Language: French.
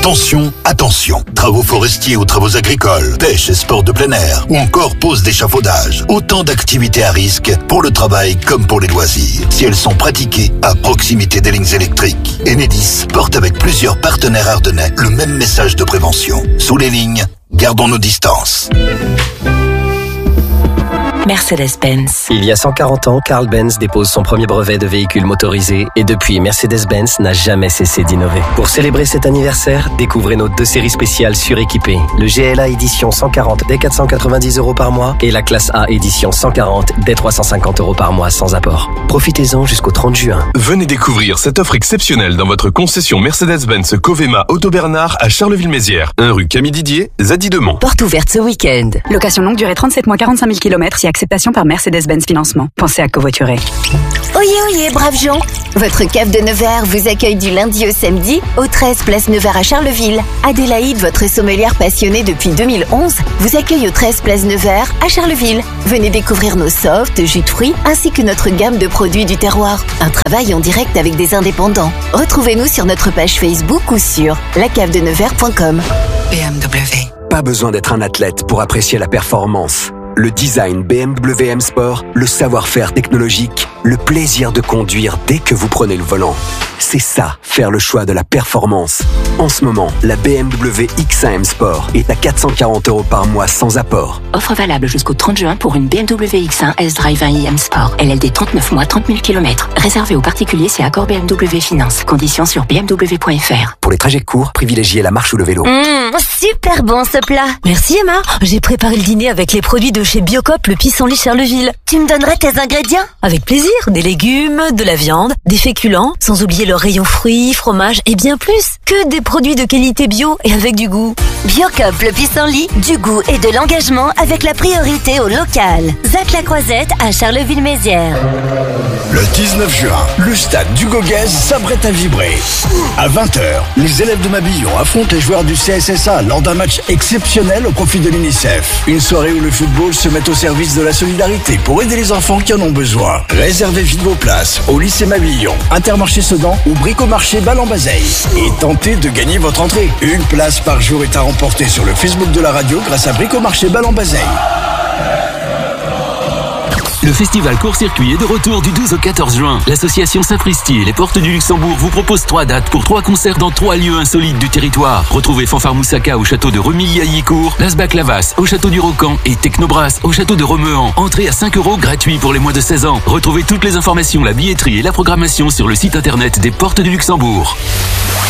Attention, attention. Travaux forestiers ou travaux agricoles, pêche et sport de plein air, ou encore pose d'échafaudage. Autant d'activités à risque pour le travail comme pour les loisirs. Si elles sont pratiquées à proximité des lignes électriques. Enedis porte avec plusieurs partenaires ardennais le même message de prévention. Sous les lignes, gardons nos distances. Mercedes-Benz. Il y a 140 ans, Carl Benz dépose son premier brevet de véhicule motorisé et depuis, Mercedes-Benz n'a jamais cessé d'innover. Pour célébrer cet anniversaire, découvrez nos 2 séries spéciales suréquipées. Le GLA édition 140 dès 490 € par mois et la classe A édition 140 dès 350 € par mois sans apport. Profitez-en jusqu'au 30 juin. Venez découvrir cette offre exceptionnelle dans votre concession Mercedes-Benz Covema Auto-Bernard à Charleville-Mézières. 1 rue Camille Didier, Zadie-Demont. Porte ouverte ce week-end. Location longue durée 37 mois, 45 000 km, si acceptation par Mercedes-Benz Financement. Pensez à covoiturer. Oyez, oyez, braves gens. Votre cave de Nevers vous accueille du lundi au samedi au 13 place Nevers à Charleville. Adélaïde, votre sommelière passionnée depuis 2011, vous accueille au 13 place Nevers à Charleville. Venez découvrir nos softs, jus de fruits, ainsi que notre gamme de produits du terroir. Un travail en direct avec des indépendants. Retrouvez-nous sur notre page Facebook ou sur lacavedenevers.com. BMW. Pas besoin d'être un athlète pour apprécier la performance. Le design BMW M Sport, le savoir-faire technologique, le plaisir de conduire dès que vous prenez le volant. C'est ça, faire le choix de la performance. En ce moment, la BMW X1 M Sport est à 440 € par mois sans apport. Offre valable jusqu'au 30 juin pour une BMW X1 S-Drive 1i M Sport. LLD 39 mois, 30 000 km. Réservé aux particuliers, c'est accord BMW Finance. Conditions sur bmw.fr. Pour les trajets courts, privilégiez la marche ou le vélo. Super bon ce plat. Merci Emma, j'ai préparé le dîner avec les produits de chez Biocop, le pissenlit Charleville. Tu me donnerais tes ingrédients? Avec plaisir, des légumes, de la viande, des féculents, sans oublier le rayon fruits, fromage et bien plus. Que des produits de qualité bio et avec du goût. Biocop, le pissenlit, du goût et de l'engagement avec la priorité au local. Zac la Croisette à Charleville-Mézières. Le 19 juin, le stade du Gauguez s'apprête à vibrer. À 20h, les élèves de Mabillon affrontent les joueurs du CSSA lors d'un match exceptionnel au profit de l'UNICEF. Une soirée où le football se met au service de la solidarité pour aider les enfants qui en ont besoin. Réservez vite vos places au lycée Mabillon, Intermarché Sedan ou Bricomarché Ballon-Bazeille. Et tentez de gagner votre entrée. Une place par jour est à remporter sur le Facebook de la radio grâce à Bricomarché Ballon-Bazeille. Le festival court-circuit est de retour du 12 au 14 juin. L'association Sapristi et les Portes du Luxembourg vous proposent 3 dates pour 3 concerts dans 3 lieux insolites du territoire. Retrouvez Fanfare Moussaka au château de Remilly-à-Yicourt, Lasbac-Lavas au château du Rocan et Technobras au château de Remehan. Entrée à 5 € gratuit pour les moins de 16 ans. Retrouvez toutes les informations, la billetterie et la programmation sur le site internet des Portes du Luxembourg.